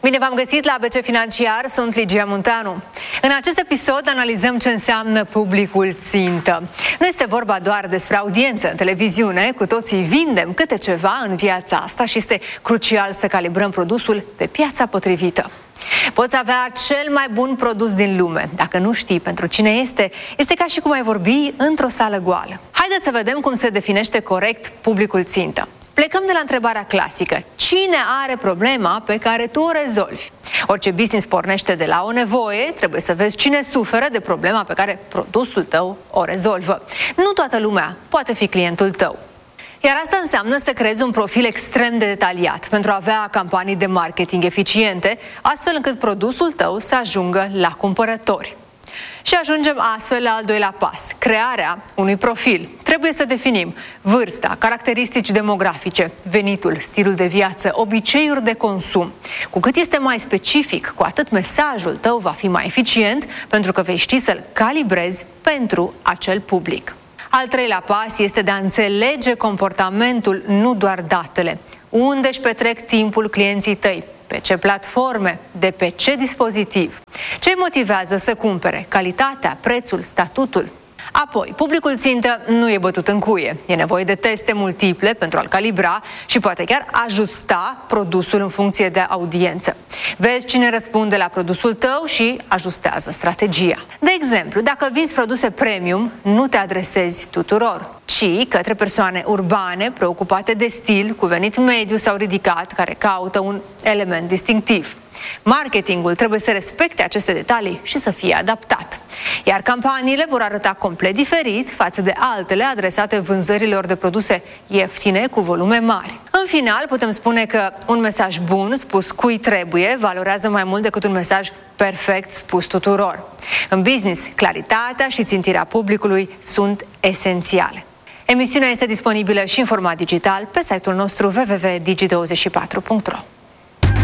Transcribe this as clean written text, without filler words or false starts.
Bine v-am găsit la ABC Financiar, sunt Ligia Munteanu. În acest episod analizăm ce înseamnă publicul țintă. Nu este vorba doar despre audiență în televiziune, cu toții vindem câte ceva în viața asta și este crucial să calibrăm produsul pe piața potrivită. Poți avea cel mai bun produs din lume. Dacă nu știi pentru cine este ca și cum ai vorbi într-o sală goală. Haideți să vedem cum se definește corect publicul țintă. Plecăm de la întrebarea clasică. Cine are problema pe care tu o rezolvi? Orice business pornește de la o nevoie, trebuie să vezi cine suferă de problema pe care produsul tău o rezolvă. Nu toată lumea poate fi clientul tău. Iar asta înseamnă să creezi un profil extrem de detaliat pentru a avea campanii de marketing eficiente, astfel încât produsul tău să ajungă la cumpărători. Și ajungem astfel la al doilea pas, crearea unui profil. Trebuie să definim vârsta, caracteristici demografice, venitul, stilul de viață, obiceiuri de consum. Cu cât este mai specific, cu atât mesajul tău va fi mai eficient, pentru că vei ști să-l calibrezi pentru acel public. Al treilea pas este de a înțelege comportamentul, nu doar datele. Unde își petrec timpul clienții tăi? Pe ce platforme? De pe ce dispozitiv? Ce îi motivează să cumpere? Calitatea, prețul, statutul? Apoi, publicul țintă nu e bătut în cuie. E nevoie de teste multiple pentru a-l calibra și poate chiar ajusta produsul în funcție de audiență. Vezi cine răspunde la produsul tău și ajustează strategia. De exemplu, dacă vinzi produse premium, nu te adresezi tuturor, ci către persoane urbane, preocupate de stil, cu venit mediu sau ridicat, care caută un element distinctiv. Marketingul trebuie să respecte aceste detalii și să fie adaptat. Iar campaniile vor arăta complet diferit față de altele adresate vânzărilor de produse ieftine cu volume mari. În final, putem spune că un mesaj bun spus cui trebuie valorează mai mult decât un mesaj perfect spus tuturor. În business, claritatea și țintirea publicului sunt esențiale. Emisiunea este disponibilă și în format digital pe site-ul nostru www.digi24.ro.